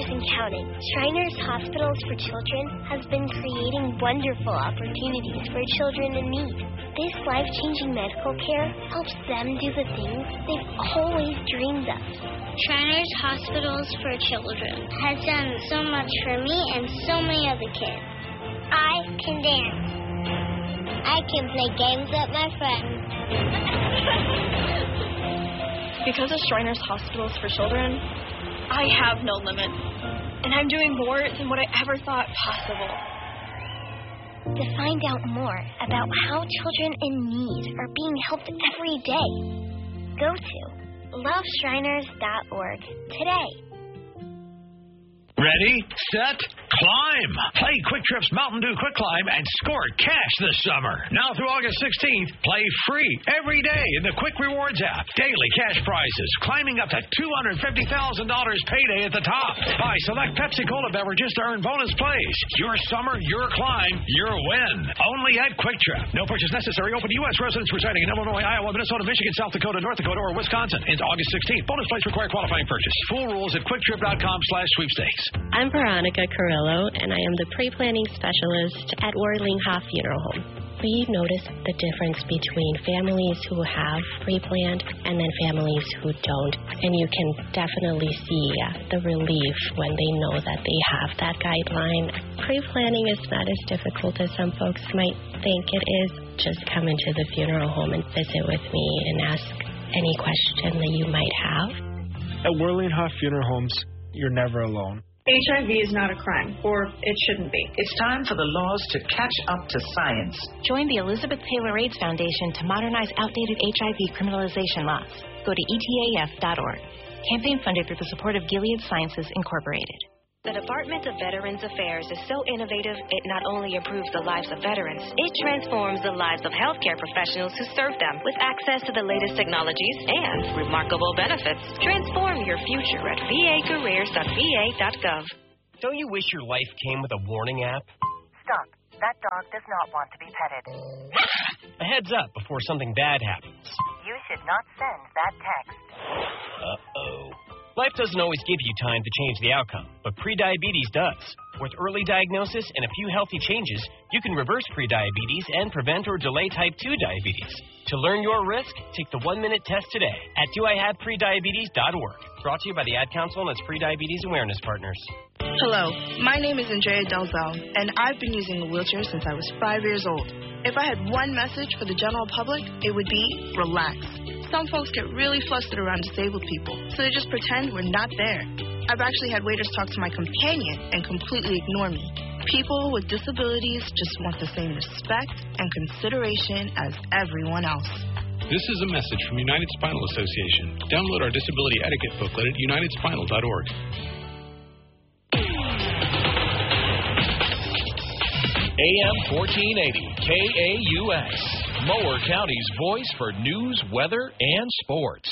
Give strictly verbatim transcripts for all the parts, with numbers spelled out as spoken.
years and counting, Shriners Hospitals for Children has been creating wonderful opportunities for children in need. This life-changing medical care helps them do the things they've always dreamed of. Shriners Hospitals for Children has done so much for me and so many other kids. I can dance. I can play games with my friends. Because of Shriners Hospitals for Children, I have no limits, and I'm doing more than what I ever thought possible. To find out more about how children in need are being helped every day, go to love shriners dot org today. Ready, set, climb. Play Quick Trip's Mountain Dew Quick Climb and score cash this summer. Now through August sixteenth, play free every day in the Quick Rewards app. Daily cash prizes, climbing up to two hundred fifty thousand dollars payday at the top. Buy select Pepsi-Cola beverages to earn bonus plays. Your summer, your climb, your win. Only at Quick Trip. No purchase necessary. Open to U S residents residing in Illinois, Iowa, Minnesota, Michigan, South Dakota, North Dakota, or Wisconsin. Into August sixteenth. Bonus plays require qualifying purchase. Full rules at quick trip dot com slash sweepstakes. I'm Veronica Carrillo, and I am the pre-planning specialist at Worlinghoff Funeral Home. We notice the difference between families who have pre-planned and then families who don't. And you can definitely see the relief when they know that they have that guideline. Pre-planning is not as difficult as some folks might think it is. Just come into the funeral home and visit with me and ask any question that you might have. At Worlinghoff Funeral Homes, you're never alone. H I V is not a crime, or it shouldn't be. It's time for the laws to catch up to science. Join the Elizabeth Taylor AIDS Foundation to modernize outdated H I V criminalization laws. Go to E T A F dot org. Campaign funded through the support of Gilead Sciences, Incorporated. The Department of Veterans Affairs is so innovative, it not only improves the lives of veterans, it transforms the lives of healthcare professionals who serve them with access to the latest technologies and remarkable benefits. Transform your future at v a careers dot v a dot gov. Don't you wish your life came with a warning app? Stop. That dog does not want to be petted. A heads up before something bad happens. You should not send that text. Uh-oh. Life doesn't always give you time to change the outcome, but prediabetes does. With early diagnosis and a few healthy changes, you can reverse prediabetes and prevent or delay type two diabetes. To learn your risk, take the one-minute test today at do I have prediabetes dot org. Brought to you by the Ad Council and its Prediabetes Awareness Partners. Hello, my name is Andrea Delzell, and I've been using a wheelchair since I was five years old. If I had one message for the general public, it would be relax. Some folks get really flustered around disabled people, so they just pretend we're not there. I've actually had waiters talk to my companion and completely ignore me. People with disabilities just want the same respect and consideration as everyone else. This is a message from United Spinal Association. Download our disability etiquette booklet at united spinal dot org. A M fourteen eighty, K A U S, Mower County's voice for news, weather, and sports.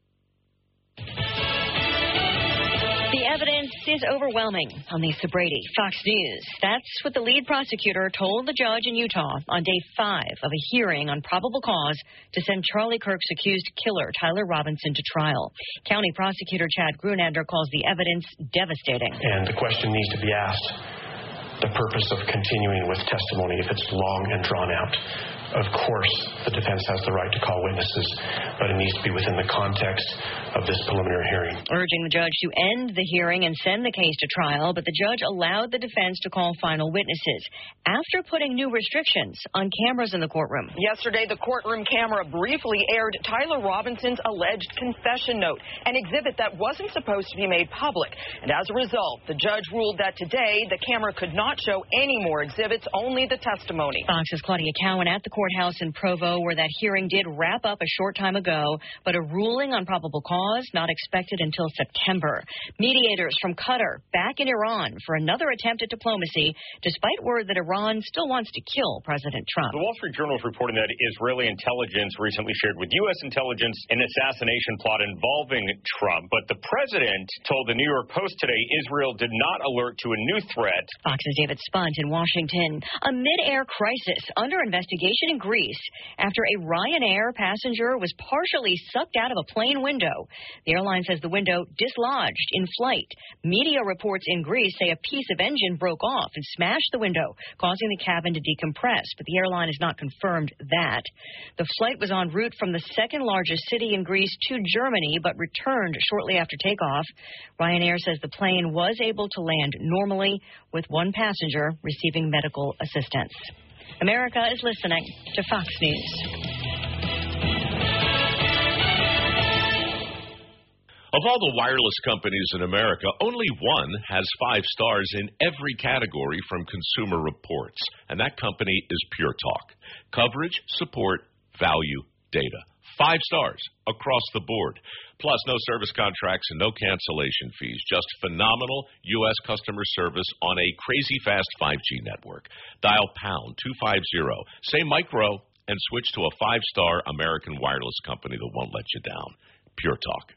The evidence is overwhelming. I'm Lisa Brady, Fox News. That's what the lead prosecutor told the judge in Utah on day five of a hearing on probable cause to send Charlie Kirk's accused killer, Tyler Robinson, to trial. County prosecutor Chad Grunander calls the evidence devastating. And the question needs to be asked, the purpose of continuing with testimony if it's long and drawn out. Of course, the defense has the right to call witnesses, but it needs to be within the context of this preliminary hearing. Urging the judge to end the hearing and send the case to trial, but the judge allowed the defense to call final witnesses after putting new restrictions on cameras in the courtroom. Yesterday, the courtroom camera briefly aired Tyler Robinson's alleged confession note, an exhibit that wasn't supposed to be made public. And as a result, the judge ruled that today the camera could not show any more exhibits, only the testimony. Fox's Claudia Cowan at the courthouse in Provo, where that hearing did wrap up a short time ago, but a ruling on probable cause not expected until September. Mediators from Qatar back in Iran for another attempt at diplomacy, despite word that Iran still wants to kill President Trump. The Wall Street Journal is reporting that Israeli intelligence recently shared with U S intelligence an assassination plot involving Trump, but the president told the New York Post today Israel did not alert to a new threat. Fox's David Spunt in Washington. A mid-air crisis under investigation erupted in Greece after a Ryanair passenger was partially sucked out of a plane window. The airline says the window dislodged in flight. Media reports in Greece say a piece of engine broke off and smashed the window, causing the cabin to decompress, but the airline has not confirmed that. The flight was en route from the second largest city in Greece to Germany, but returned shortly after takeoff. Ryanair says the plane was able to land normally, with one passenger receiving medical assistance. America is listening to Fox News. Of all the wireless companies in America, only one has five stars in every category from Consumer Reports, and that company is Pure Talk. Coverage, support, value, data. Five stars across the board. Plus, no service contracts and no cancellation fees. Just phenomenal U S customer service on a crazy fast five G network. Dial pound two fifty, say micro, and switch to a five-star American wireless company that won't let you down. Pure Talk.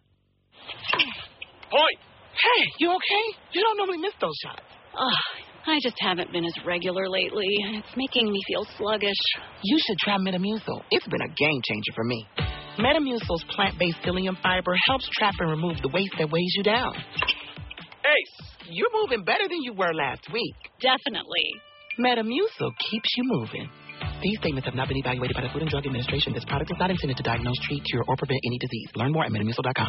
Boy, hey, you okay? You don't normally miss those shots. Oh, I just haven't been as regular lately. It's making me feel sluggish. You should try Metamucil. It's been a game changer for me. Metamucil's plant-based psyllium fiber helps trap and remove the waste that weighs you down. Ace, you're moving better than you were last week. Definitely. Metamucil keeps you moving. These statements have not been evaluated by the Food and Drug Administration. This product is not intended to diagnose, treat, cure, or prevent any disease. Learn more at metamucil dot com.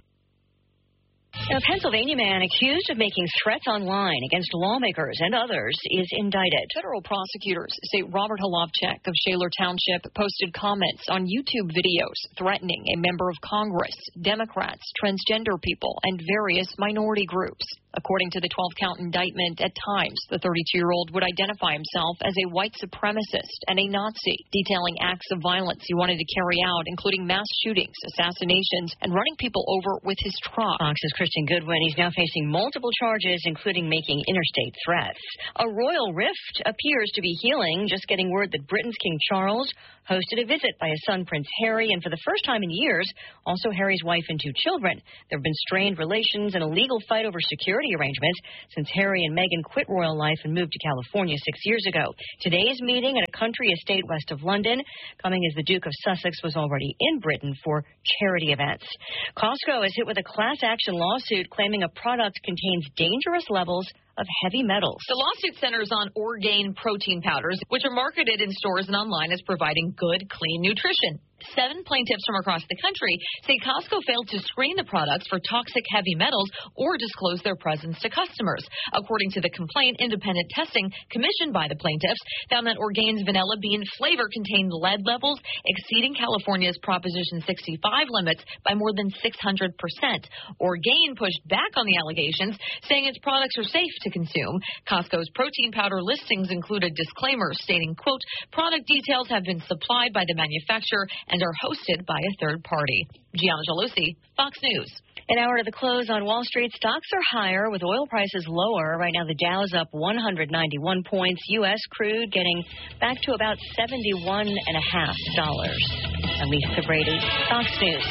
A Pennsylvania man accused of making threats online against lawmakers and others is indicted. Federal prosecutors say Robert Holovchek of Shaler Township posted comments on YouTube videos threatening a member of Congress, Democrats, transgender people, and various minority groups. According to the twelve-count indictment, at times the thirty-two-year-old would identify himself as a white supremacist and a Nazi, detailing acts of violence he wanted to carry out, including mass shootings, assassinations, and running people over with his truck. Fox's Christian Goodwin, he's now facing multiple charges, including making interstate threats. A royal rift appears to be healing, just getting word that Britain's King Charles hosted a visit by his son Prince Harry, and for the first time in years, also Harry's wife and two children. There have been strained relations and a legal fight over security arrangements since Harry and Meghan quit royal life and moved to California six years ago. Today's meeting at a country estate west of London, coming as the Duke of Sussex was already in Britain for charity events. Costco is hit with a class action lawsuit claiming a product contains dangerous levels of heavy metals. The lawsuit centers on Orgain protein powders, which are marketed in stores and online as providing good, clean nutrition. Seven plaintiffs from across the country say Costco failed to screen the products for toxic heavy metals or disclose their presence to customers. According to the complaint, independent testing commissioned by the plaintiffs found that Orgain's vanilla bean flavor contained lead levels exceeding California's Proposition sixty-five limits by more than six hundred percent. Orgain pushed back on the allegations, saying its products are safe to consume. Costco's protein powder listings include a disclaimer stating, quote, product details have been supplied by the manufacturer and are hosted by a third party. Gianna Gelosi, Fox News. An hour to the close on Wall Street. Stocks are higher with oil prices lower. Right now the Dow's up one hundred ninety-one points. U S crude getting back to about seventy-one and a half dollars. I'm Lisa Brady, Fox News.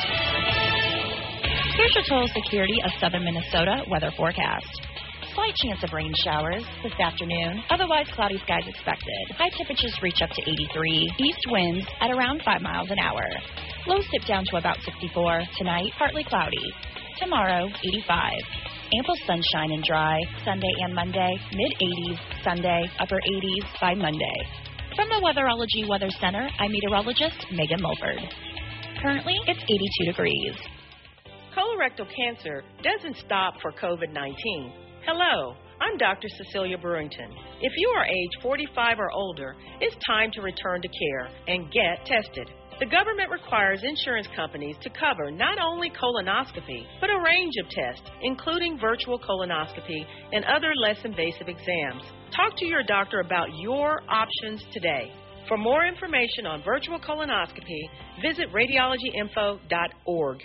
Here's your total security of southern Minnesota weather forecast. Slight chance of rain showers this afternoon. Otherwise, cloudy skies expected. High temperatures reach up to eighty-three. East winds at around five miles an hour. Lows dip down to about sixty-four. Tonight, partly cloudy. Tomorrow, eighty-five. Ample sunshine and dry. Sunday and Monday, mid-eighties. Sunday, upper eighties by Monday. From the Weatherology Weather Center, I'm meteorologist Megan Mulford. Currently, it's eighty-two degrees. Colorectal cancer doesn't stop for COVID nineteen. Hello, I'm Doctor Cecilia Brewington. If you are age forty-five or older, it's time to return to care and get tested. The government requires insurance companies to cover not only colonoscopy, but a range of tests, including virtual colonoscopy and other less invasive exams. Talk to your doctor about your options today. For more information on virtual colonoscopy, visit radiology info dot org.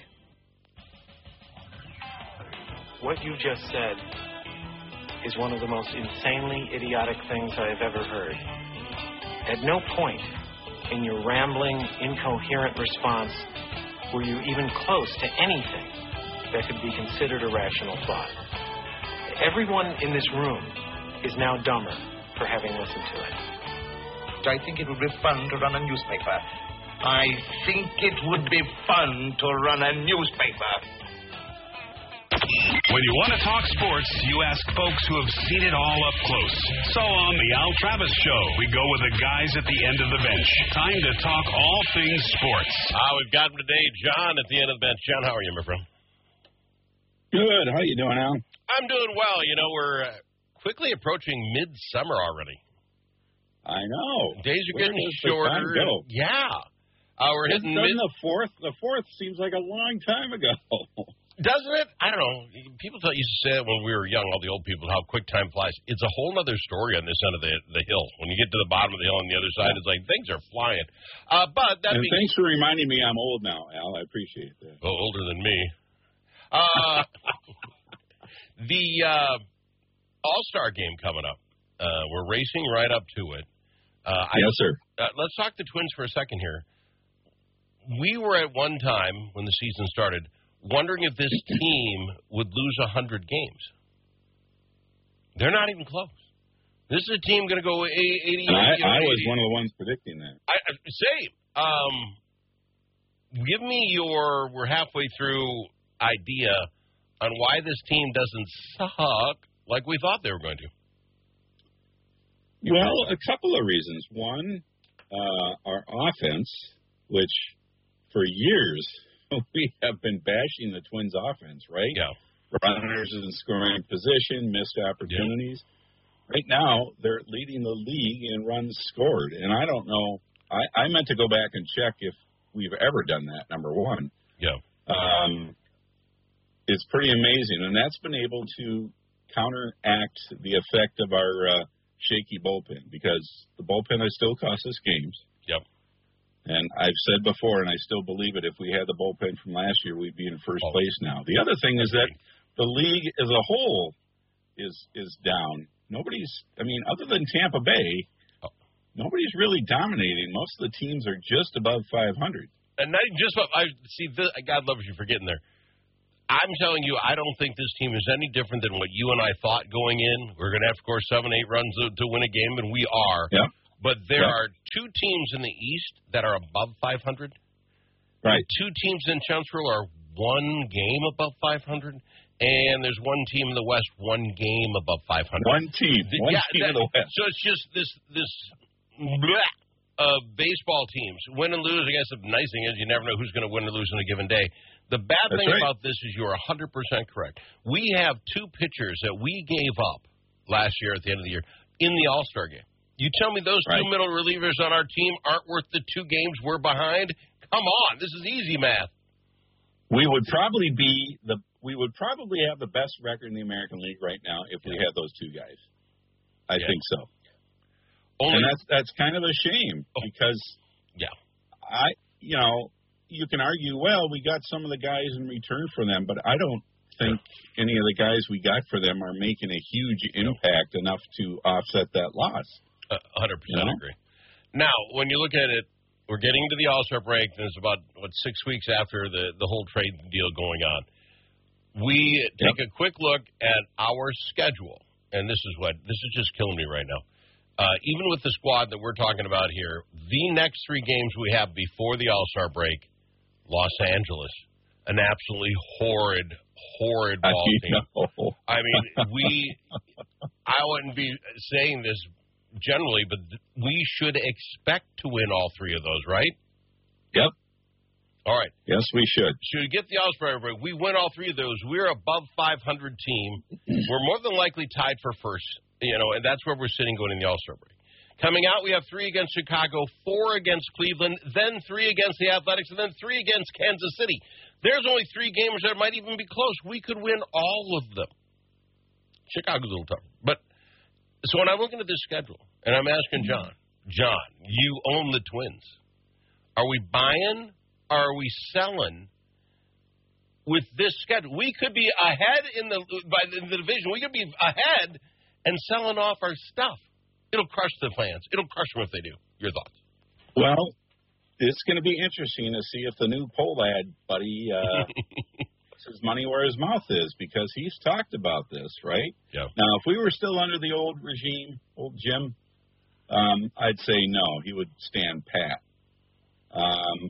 What you just said is one of the most insanely idiotic things I have ever heard. At no point in your rambling, incoherent response were you even close to anything that could be considered a rational thought. Everyone in this room is now dumber for having listened to it. I think it would be fun to run a newspaper. I think it would be fun to run a newspaper. When you want to talk sports, you ask folks who have seen it all up close. So on the Al Travis Show, we go with the guys at the end of the bench. Time to talk all things sports. Ah, we've got him today, John, at the end of the bench. John, how are you, my friend? Good. How you doing, Al? I'm doing well. You know, we're uh, quickly approaching midsummer already. I know. Days are Where getting does the shorter. time go? Yeah. Uh, we're It's hitting done mid. the fourth. The fourth seems like a long time ago. Doesn't it? I don't know. People tell, used to say that when we were young, all the old people, how quick time flies. It's a whole other story on this end of the the hill. When you get to the bottom of the hill on the other side, it's like things are flying. Uh, but that and being, thanks for reminding me I'm old now, Al. I appreciate that. oh, older than me. Uh, the uh, All-Star game coming up. Uh, we're racing right up to it. Uh, yes, I, sir. Uh, let's talk the Twins for a second here. We were at one time when the season started wondering if this team would lose one hundred games. They're not even close. This is a team going to go eighty. I, you know, I was eighty. one of the ones predicting that. I, same. Um, give me your, we're halfway through, idea on why this team doesn't suck like we thought they were going to. Well, a couple of reasons. One, uh, our offense, which for years we have been bashing the Twins' offense, right? Yeah. Runners in scoring position, missed opportunities. Yeah. Right now, they're leading the league in runs scored. And I don't know. I, I meant to go back and check if we've ever done that, number one. Yeah. Um, it's pretty amazing. And that's been able to counteract the effect of our uh, shaky bullpen, because the bullpen has still cost us games. Yep. And I've said before, and I still believe it, if we had the bullpen from last year, we'd be in first oh. place now. The other thing is that the league as a whole is is down. Nobody's, I mean, other than Tampa Bay, oh. nobody's really dominating. Most of the teams are just above five hundred. And not even just about, I see, this, God loves you for getting there. I'm telling you, I don't think this team is any different than what you and I thought going in. We're going to have to score seven, eight runs to, to win a game, and we are. Yeah. But there yeah. are two teams in the East that are above five hundred. Right. Two teams in Central are one game above five hundred. And there's one team in the West, one game above five hundred. One team. One yeah, team that, in the West. So it's just this this bleh of baseball teams. Win and lose, I guess the nice thing is you never know who's going to win or lose on a given day. The bad That's thing right. about this is you're one hundred percent correct. We have two pitchers that we gave up last year at the end of the year in the All-Star game. You tell me those right. two middle relievers on our team aren't worth the two games we're behind? Come on, this is easy math. We would probably be the we would probably have the best record in the American League right now if we had those two guys. I yeah. think so. Only, and that's that's kind of a shame because yeah, I you know you can argue, well, we got some of the guys in return for them, but I don't think any of the guys we got for them are making a huge impact enough to offset that loss. Uh, one hundred percent you know? agree. Now, when you look at it, we're getting into the All-Star break, and it's about, what, six weeks after the, the whole trade deal going on. We take yep. a quick look at our schedule, and this is what, this is just killing me right now. Uh, even with the squad that we're talking about here, the next three games we have before the All-Star break, Los Angeles, an absolutely horrid, horrid ball I team. Know. I mean, we, I wouldn't be saying this generally, but we should expect to win all three of those, right? Yep. All right. Yes, we should. Should get the All-Star break. We win all three of those. We're above five hundred team. We're more than likely tied for first, you know, and that's where we're sitting going in the All-Star break. Coming out, we have three against Chicago, four against Cleveland, then three against the Athletics, and then three against Kansas City. There's only three games that might even be close. We could win all of them. Chicago's a little tough. But so when I'm looking at this schedule, and I'm asking John, John, you own the Twins. Are we buying or are we selling with this schedule? We could be ahead in the by the, in the division. We could be ahead and selling off our stuff. It'll crush the fans. It'll crush them if they do. Your thoughts? Well, it's going to be interesting to see if the new poll ad, buddy, uh, puts his money where his mouth is, because he's talked about this, right? Yeah. Now, if we were still under the old regime, old Jim, um, I'd say no. He would stand pat. Um,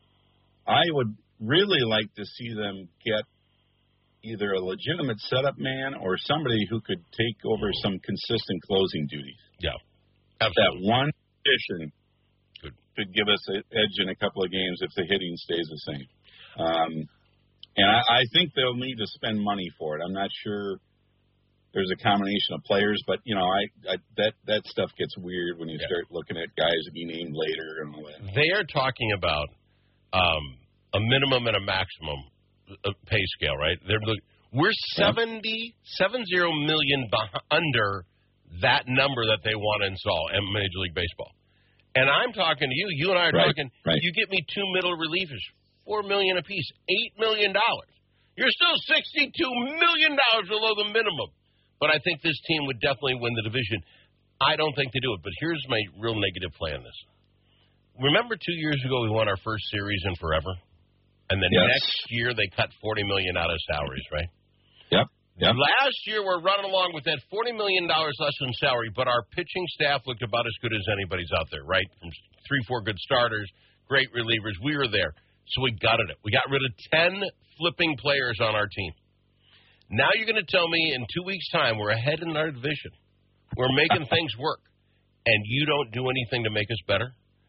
I would really like to see them get either a legitimate setup man or somebody who could take over some consistent closing duties. Yeah, That absolutely. one addition could, could give us an edge in a couple of games if the hitting stays the same. Um, and I, I think they'll need to spend money for it. I'm not sure there's a combination of players, but, you know, I, I that, that stuff gets weird when you yeah. start looking at guys to be named later and all that. They are talking about um, a minimum and a maximum pay scale, right? They're We're seventy, seven zero million beh- under that number that they want to install in Major League Baseball. And I'm talking to you. You and I are right, talking. Right. You get me two middle relievers, four million apiece, eight million dollars. You're still sixty-two million dollars below the minimum. But I think this team would definitely win the division. I don't think they do it. But here's my real negative play on this. Remember two years ago we won our first series in forever? And then yes. next year they cut forty million dollars out of salaries, right? Yep. Yep. Last year we're running along with that forty million dollars less in salary, but our pitching staff looked about as good as anybody's out there, right? From three, four good starters, great relievers. We were there. So we gutted it. We got rid of ten flipping players on our team. Now you're going to tell me in two weeks' time we're ahead in our division. We're making things work, and you don't do anything to make us better?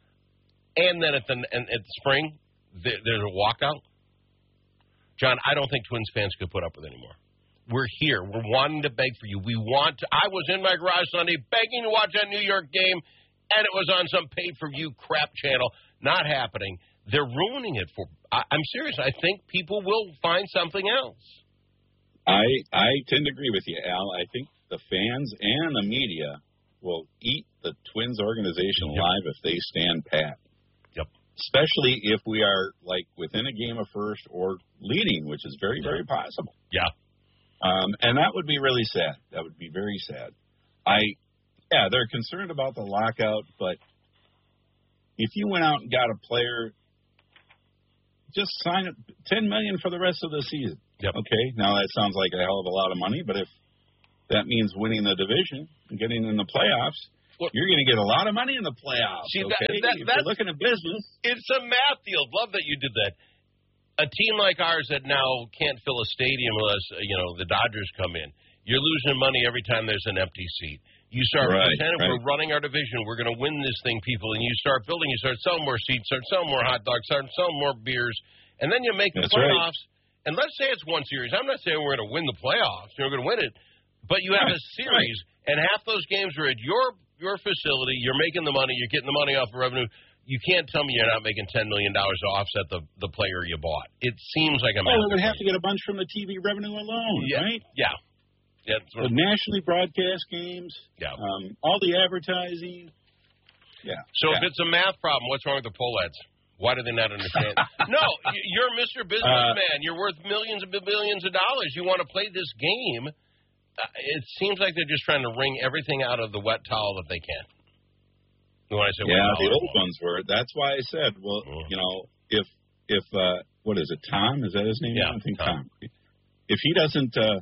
And then at the, and at the spring, there's a walkout? John, I don't think Twins fans could put up with it anymore. We're here. We're wanting to beg for you. We want to. I was in my garage Sunday begging to watch that New York game, and it was on some pay-per-view crap channel. Not happening. They're ruining it for. I, I'm serious. I think people will find something else. I I tend to agree with you, Al. I think the fans and the media will eat the Twins organization yep. alive if they stand pat. Yep. Especially if we are, like, within a game of first or leading, which is very, very possible. Yeah. Um, and that would be really sad. That would be very sad. I, yeah, they're concerned about the lockout, but if you went out and got a player, just sign it ten million dollars for the rest of the season. Yep. Okay, now that sounds like a hell of a lot of money, but if that means winning the division and getting in the playoffs, well, you're going to get a lot of money in the playoffs. See, okay? that, that, if that's you're looking at business. It's a math deal. Love that you did that. A team like ours that now can't fill a stadium unless, you know, the Dodgers come in. You're losing money every time there's an empty seat. You start right, pretending right. we're running our division, we're going to win this thing, people, and you start building, you start selling more seats, start selling more hot dogs, start selling more beers, and then you make the That's playoffs. Right. And let's say it's one series. I'm not saying we're going to win the playoffs. You're going to win it. But you have right, a series, right. and half those games are at your your facility. You're making the money. You're getting the money off the revenue. You can't tell me you're not making ten million dollars to offset the, the player you bought. It seems like a massive. Oh, we would have to get a bunch from the T V revenue alone, yeah. right? Yeah. yeah the nationally broadcast games, yeah. um, all the advertising. Yeah. So yeah. if it's a math problem, what's wrong with the poll ads? Why do they not understand? No, you're Mister Businessman. Uh, you're worth millions and billions of dollars. You want to play this game. It seems like they're just trying to wring everything out of the wet towel that they can. When I say yeah, wet the towel, old ones were. That's why I said, well, mm. you know, if, if uh, what is it, Tom? Is that his name? Yeah, I think Tom. Tom. If he doesn't, uh,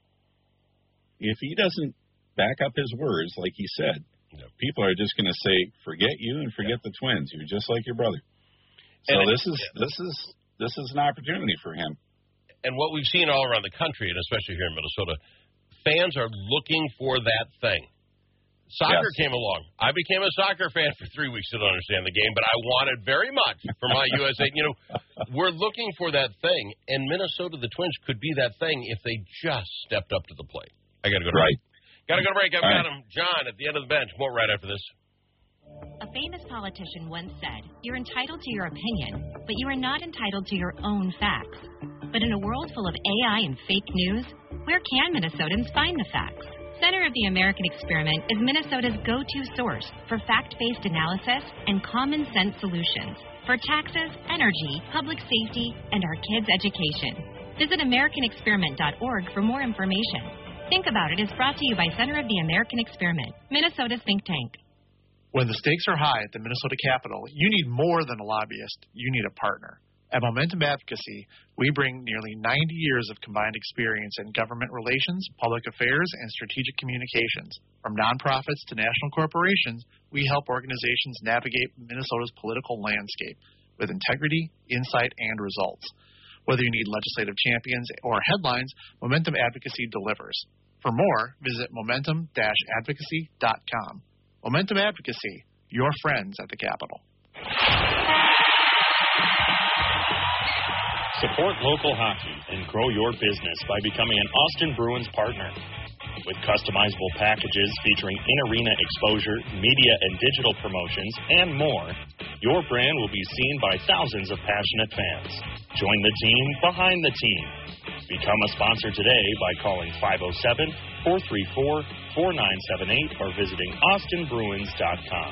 if he doesn't back up his words like he said, yep. people are just going to say, forget you and forget yep. the Twins. You're just like your brother. So and this is this is this is an opportunity for him. And what we've seen all around the country, and especially here in Minnesota, fans are looking for that thing. Soccer yes. came along. I became a soccer fan for three weeks to understand the game, but I wanted very much for my U S A. You know, we're looking for that thing, and Minnesota, the Twins, could be that thing if they just stepped up to the plate. I got to go to right. break. Got to go to break. I've all got right. him, John, at the end of the bench. More right after this. A famous politician once said, "You're entitled to your opinion, but you are not entitled to your own facts." But in a world full of A I and fake news, where can Minnesotans find the facts? Center of the American Experiment is Minnesota's go-to source for fact-based analysis and common-sense solutions for taxes, energy, public safety, and our kids' education. Visit American Experiment dot org for more information. Think About It is brought to you by Center of the American Experiment, Minnesota's think tank. When the stakes are high at the Minnesota Capitol, you need more than a lobbyist. You need a partner. At Momentum Advocacy, we bring nearly ninety years of combined experience in government relations, public affairs, and strategic communications. From nonprofits to national corporations, we help organizations navigate Minnesota's political landscape with integrity, insight, and results. Whether you need legislative champions or headlines, Momentum Advocacy delivers. For more, visit momentum dash advocacy dot com. Momentum Advocacy, your friends at the Capitol. Support local hockey and grow your business by becoming an Austin Bruins partner. With customizable packages featuring in-arena exposure, media and digital promotions, and more, your brand will be seen by thousands of passionate fans. Join the team behind the team. Become a sponsor today by calling five oh seven, four three four, four nine seven eight or visiting austin bruins dot com.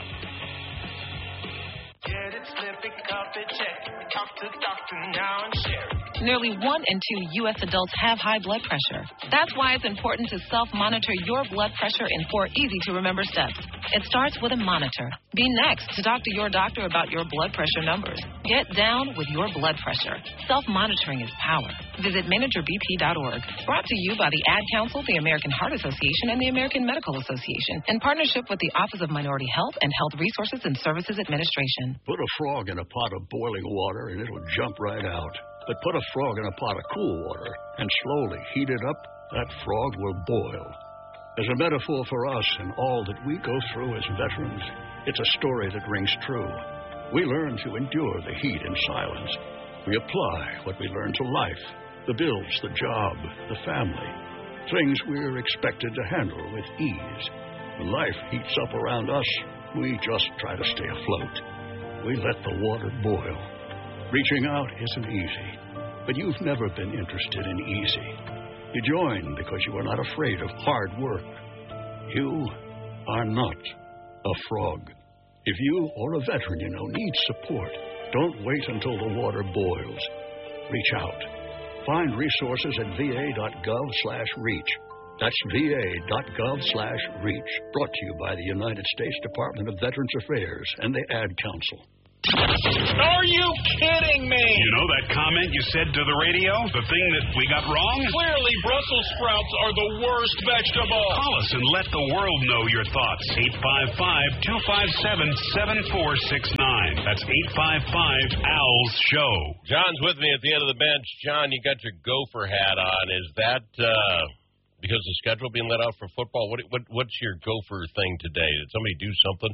Get it, slip it, cup it, check it. Talk to the doctor now and share it. Nearly one in two U S adults have high blood pressure. That's why it's important to self-monitor your blood pressure in four easy-to-remember steps. It starts with a monitor. Be next to talk to your doctor about your blood pressure numbers. Get down with your blood pressure. Self-monitoring is power. Visit manager b p dot org. Brought to you by the Ad Council, the American Heart Association, and the American Medical Association, in partnership with the Office of Minority Health and Health Resources and Services Administration. Put a frog in a pot of boiling water and it'll jump right out. But put a frog in a pot of cool water and slowly heat it up, that frog will boil. As a metaphor for us and all that we go through as veterans, it's a story that rings true. We learn to endure the heat in silence. We apply what we learn to life, the bills, the job, the family, things we're expected to handle with ease. When life heats up around us, we just try to stay afloat. We let the water boil. Reaching out isn't easy, but you've never been interested in easy. You join because you are not afraid of hard work. You are not a frog. If you or a veteran you know needs support, don't wait until the water boils. Reach out. Find resources at v a dot gov slash reach. That's v a dot gov slash reach. Brought to you by the United States Department of Veterans Affairs and the Ad Council. Are you kidding me? You know that comment you said to the radio? The thing that we got wrong? Clearly, Brussels sprouts are the worst vegetable. Call us and let the world know your thoughts. eight five five, two five seven, seven four six nine. That's eight five five, A L S Show. John's with me at the end of the bench. John, you got your Gopher hat on. Is that uh, because the schedule being let out for football? What, what What's your Gopher thing today? Did somebody do something?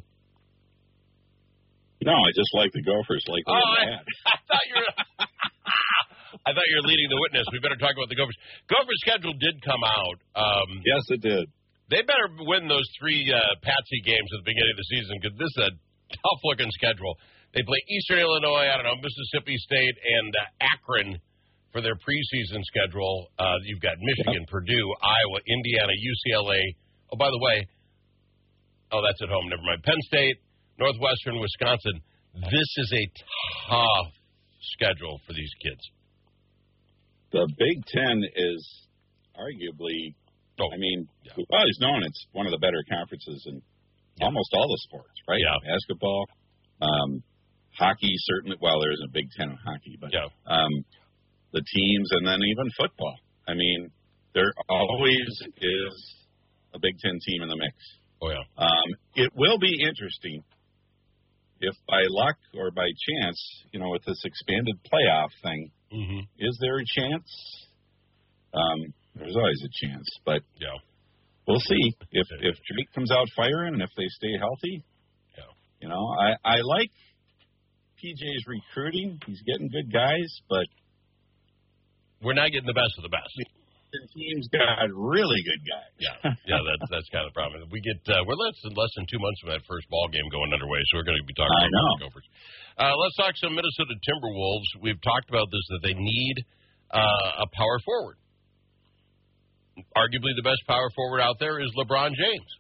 No, I just like the Gophers. Like oh, I, I thought you were. I thought you were leading the witness. We better talk about the Gophers. Gopher's schedule did come out. Um, yes, it did. They better win those three uh, Patsy games at the beginning of the season because this is a tough-looking schedule. They play Eastern Illinois, I don't know, Mississippi State, and uh, Akron for their preseason schedule. Uh, you've got Michigan, yep. Purdue, Iowa, Indiana, U C L A. Oh, by the way, oh, that's at home. Never mind. Penn State. Northwestern, Wisconsin. This is a tough schedule for these kids. The Big Ten is arguably, oh, I mean, yeah. we've always known it's one of the better conferences in yeah. almost all the sports, right? Yeah. Basketball, um, hockey, certainly. Well, there isn't a Big Ten in hockey, but yeah. um, the teams, and then even football. I mean, there always is a Big Ten team in the mix. Oh, yeah. Um, it will be interesting. If by luck or by chance, you know, with this expanded playoff thing, mm-hmm. is there a chance? Um, there's always a chance, but yeah. we'll see. If if Drake comes out firing and if they stay healthy, yeah. you know, I, I like P J's recruiting. He's getting good guys, but we're not getting the best of the best. The team's got really good guys. Yeah, yeah, that's that's kind of the problem. We get uh, we're less than less than two months from that first ball game going underway, so we're going to be talking I about know. the Gophers. Uh, let's talk some Minnesota Timberwolves. We've talked about this that they need uh, a power forward. Arguably, the best power forward out there is LeBron James.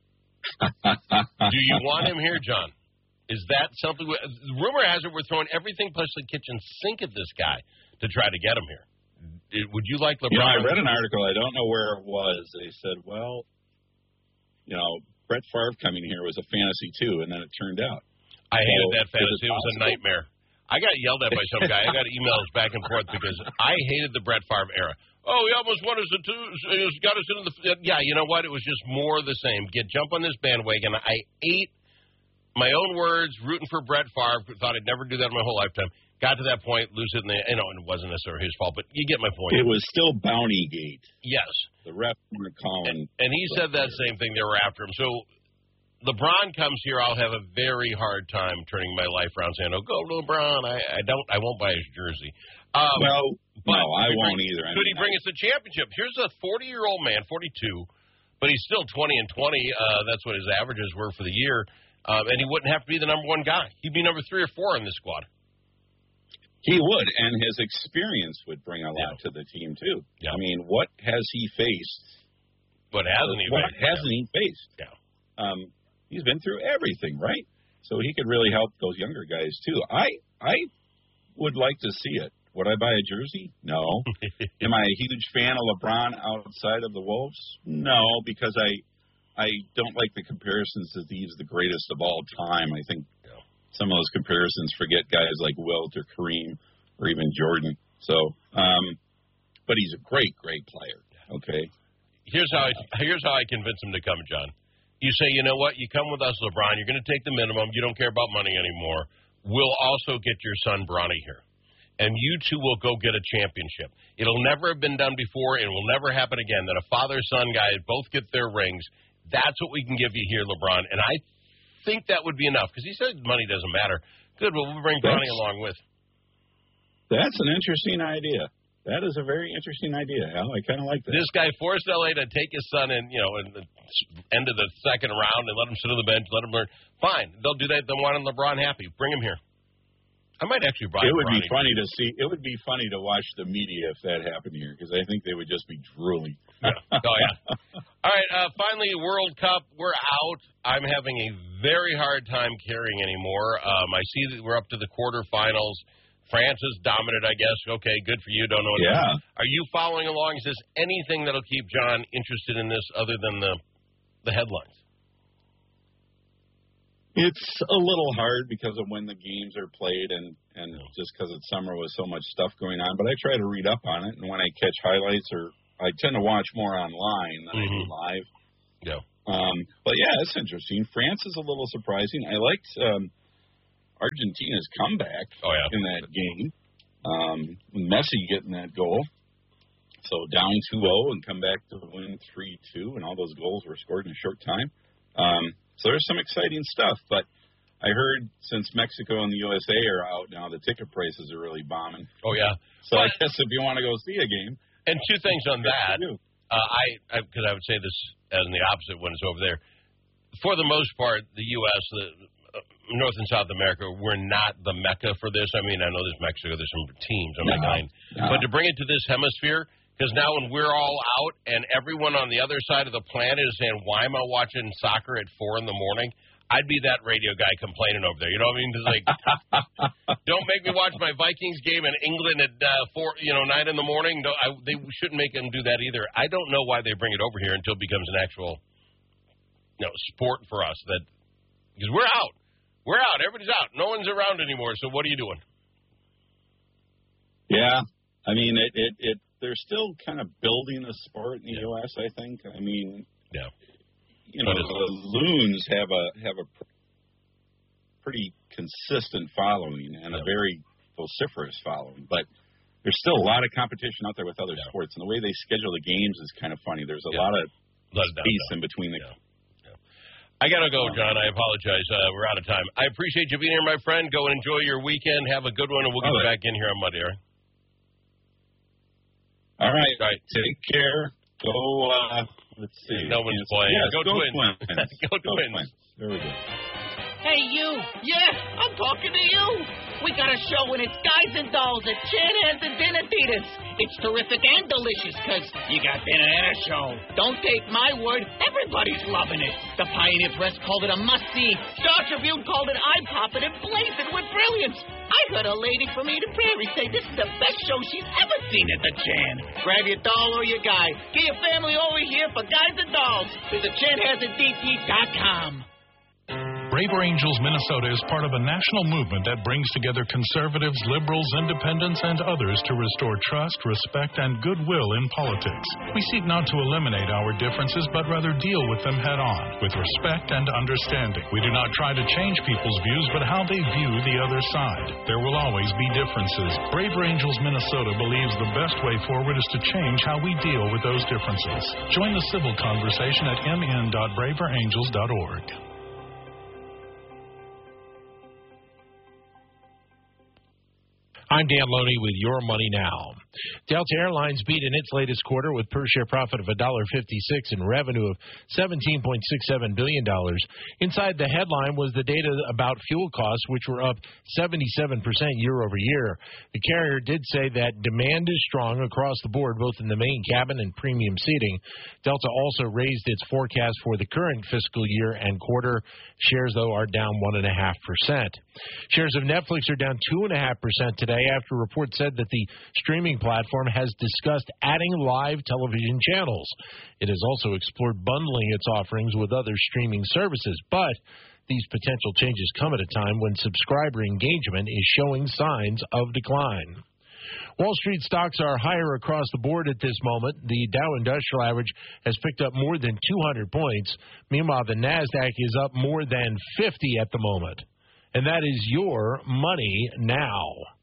Do you want him here, John? Is that something? We, rumor has it we're throwing everything plus the kitchen sink at this guy to try to get him here. Would you like LeBron? You know, I read an article. I don't know where it was. They said, well, you know, Brett Favre coming here was a fantasy too, and then it turned out. I hated so that fantasy. It, it was a nightmare. I got yelled at by some guy. I got emails back and forth because I hated the Brett Favre era. Oh, he almost won us the two. He got us into the. Yeah, you know what? It was just more of the same. Get jump on this bandwagon. I ate my own words, rooting for Brett Favre. Thought I'd never do that in my whole lifetime. Got to that point, lose it in the. You know, and it wasn't necessarily his fault, but you get my point. It was still Bountygate. Yes. The ref were calling. And, and he said that same thing. They were after him. So LeBron comes here, I'll have a very hard time turning my life around, saying, "Oh, go LeBron." I, I don't. I won't buy his jersey. Um, well, but no, I bring, won't either. I could mean, he bring I, us a championship? Here's a forty-year-old man, forty-two, but he's still twenty and twenty. Uh, that's what his averages were for the year, um, and he wouldn't have to be the number one guy. He'd be number three or four in this squad. He would, and his experience would bring a lot yeah. to the team too. Yeah. I mean, what has he faced? What hasn't he? What faced? hasn't he faced? Yeah. Um, he's been through everything, right? So he could really help those younger guys too. I I would like to see it. Would I buy a jersey? No. Am I a huge fan of LeBron outside of the Wolves? No, because I I don't like the comparisons that he's the greatest of all time. I think yeah. some of those comparisons forget guys like Wilt or Kareem or even Jordan. So, um, but he's a great, great player. Okay. Here's how I, here's how I convince him to come, John. You say, you know what? You come with us, LeBron. You're going to take the minimum. You don't care about money anymore. We'll also get your son Bronny here. And you two will go get a championship. It'll never have been done before, and it will never happen again, that a father-son guy both get their rings. That's what we can give you here, LeBron. And I think that would be enough, because he said money doesn't matter. Good, well, we'll bring Bronny along with. That's an interesting idea. That is a very interesting idea, Al. I kind of like that. This guy forced L A to take his son in, you know, in the end of the second round and let him sit on the bench, let him learn. Fine. They'll do that. They want LeBron happy. Bring him here. I might actually buy it. Would Bronny. be funny to see. It would be funny to watch the media if that happened here, because I think they would just be drooling. Yeah. Oh yeah. All right. Uh, finally, World Cup. We're out. I'm having a very hard time carrying anymore. Um, I see that we're up to the quarterfinals. France is dominant, I guess. Okay, good for you. Don't know. What yeah. Are you following along? Is there anything that'll keep John interested in this other than the the headlines? It's a little hard because of when the games are played and, and just because it's summer with so much stuff going on. But I try to read up on it, and when I catch highlights, or I tend to watch more online than mm-hmm. I do live. Yeah. Um, but, yeah, it's interesting. France is a little surprising. I liked um, Argentina's comeback oh, yeah. in that game. Um, Messi getting that goal. So down two oh and come back to win three two, and all those goals were scored in a short time. Um So there's some exciting stuff, but I heard since Mexico and the U S A are out now, the ticket prices are really bombing. Oh, yeah. So but, I guess if you want to go see a game. And two things on that. Uh, I Because I, I would say this as in the opposite when it's over there. For the most part, the U S, the uh, North and South America, we're not the mecca for this. I mean, I know there's Mexico, there's some teams on my mind. No. But to bring it to this hemisphere, because now when we're all out and everyone on the other side of the planet is saying, why am I watching soccer at four in the morning? I'd be that radio guy complaining over there. You know what I mean? Just like, don't make me watch my Vikings game in England at uh, four, you know, nine in the morning. No, I, they shouldn't make them do that either. I don't know why they bring it over here until it becomes an actual, you know, sport for us. That because we're out, we're out. Everybody's out. No one's around anymore. So what are you doing? Yeah, I mean it. It. it They're still kind of building a sport in the yeah. U S, I think. I mean, yeah. you know, the Loons have a have a pretty consistent following and yeah. a very vociferous following. But there's still a lot of competition out there with other yeah. sports, and the way they schedule the games is kind of funny. There's a yeah. lot of Let space in between the. Yeah. Yeah. I gotta go, John. I apologize. Uh, we're out of time. I appreciate you being here, my friend. Go and enjoy your weekend. Have a good one, and we'll get right. back in here on Monday. All right? All right. All right. Take care. Go, uh, let's see. No one's playing. Yes, go, go Twins. Twins. go, go Twins. Twins. There we go. Hey, you. Yeah, I'm talking to you. We got a show and it's Guys and Dolls at Chanhassen and Dinner Theaters. It's terrific and delicious because you got dinner and a show. Don't take my word. Everybody's loving it. The Pioneer Press called it a must-see. Star Tribune called it eye-popping and blazing with brilliance. I heard a lady from Eden Prairie say this is the best show she's ever seen at the Chan. Grab your doll or your guy. Get your family over here for Guys and Dolls. Visit Chanhassen D T dot com. Braver Angels Minnesota is part of a national movement that brings together conservatives, liberals, independents, and others to restore trust, respect, and goodwill in politics. We seek not to eliminate our differences, but rather deal with them head on, with respect and understanding. We do not try to change people's views, but how they view the other side. There will always be differences. Braver Angels Minnesota believes the best way forward is to change how we deal with those differences. Join the civil conversation at m n dot braver angels dot org. I'm Dan Loney with Your Money Now. Delta Airlines beat in its latest quarter with per-share profit of one dollar fifty-six and revenue of seventeen point six seven billion dollars. Inside the headline was the data about fuel costs, which were up seventy-seven percent year over year. The carrier did say that demand is strong across the board, both in the main cabin and premium seating. Delta also raised its forecast for the current fiscal year and quarter. Shares, though, are down one point five percent. Shares of Netflix are down two point five percent today after a report said that the streaming platform has discussed adding live television channels. It has also explored bundling its offerings with other streaming services, but these potential changes come at a time when subscriber engagement is showing signs of decline. Wall Street stocks are higher across the board at this moment. The Dow Industrial Average has picked up more than two hundred points. Meanwhile, the NASDAQ is up more than fifty at the moment. And that is Your Money Now.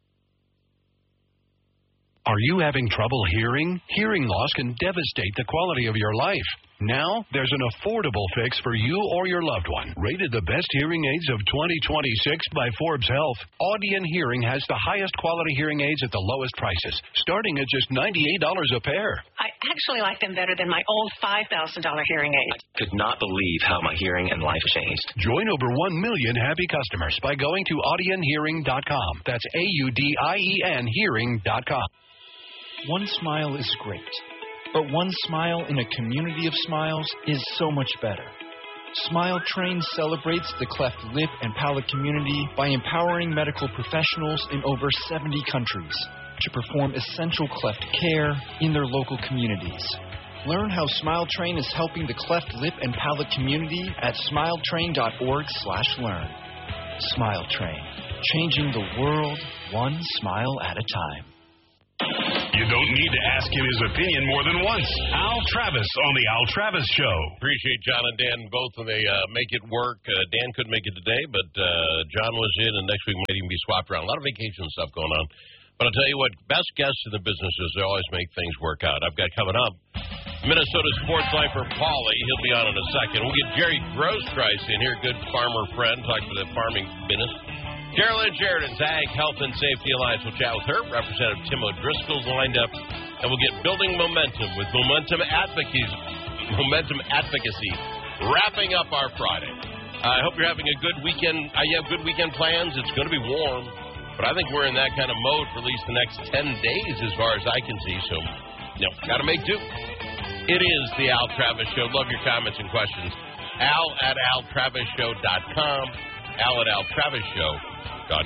Are you having trouble hearing? Hearing loss can devastate the quality of your life. Now, there's an affordable fix for you or your loved one. Rated the best hearing aids of twenty twenty-six by Forbes Health, Audion Hearing has the highest quality hearing aids at the lowest prices, starting at just ninety-eight dollars a pair. I actually like them better than my old five thousand dollars hearing aid. I could not believe how my hearing and life changed. Join over one million happy customers by going to audion hearing dot com. That's A U D I E N hearing dot com. One smile is great, but one smile in a community of smiles is so much better. Smile Train celebrates the cleft lip and palate community by empowering medical professionals in over seventy countries to perform essential cleft care in their local communities. Learn how Smile Train is helping the cleft lip and palate community at smile train dot org slash learn. Smile Train, changing the world one smile at a time. You don't need to ask him his opinion more than once. Al Travis on the Al Travis Show. Appreciate John and Dan both when they uh, make it work. Uh, Dan couldn't make it today, but uh, John was in, and next week might even be swapped around. A lot of vacation stuff going on. But I'll tell you what, best guests in the business is they always make things work out. I've got coming up Minnesota sports lifer Paulie. He'll be on in a second. We'll get Jerry Grosskreis in here, good farmer friend, talk to the farming business. Carolyn Sheridan's Ag, Health, and Safety Alliance. We'll chat with her. Representative Tim O'Driscoll's lined up. And we'll get Building Momentum with Momentum Advocacy. Momentum Advocacy. Wrapping up our Friday. I hope you're having a good weekend. Uh, you have good weekend plans. It's going to be warm. But I think we're in that kind of mode for at least the next ten days as far as I can see. So, you know, got to make do. It is the Al Travis Show. Love your comments and questions. Al at al travis show dot com. Al at al travis show.